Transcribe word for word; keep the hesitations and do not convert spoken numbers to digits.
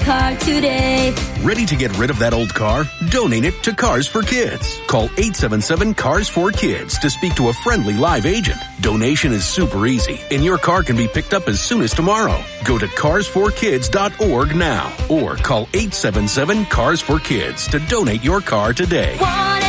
car today. Ready to get rid of that old car? Donate it to Cars for Kids. Call eight seven seven, C A R S four kids to speak to a friendly live agent. Donation is super easy, and your car can be picked up as soon as tomorrow. Go to cars for kids dot org now or call eight seven seven, C A R S four kids to donate your car today. One